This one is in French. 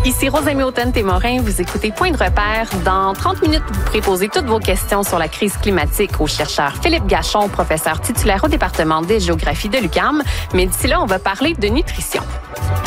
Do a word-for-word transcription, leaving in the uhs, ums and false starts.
Ici Rosemée Automne-Témorin, vous écoutez Point de repère. Dans trente minutes, vous pourrez poser toutes vos questions sur la crise climatique au chercheur Philippe Gachon, professeur titulaire au département de géographie de l'U Q A M. Mais d'ici là, on va parler de nutrition.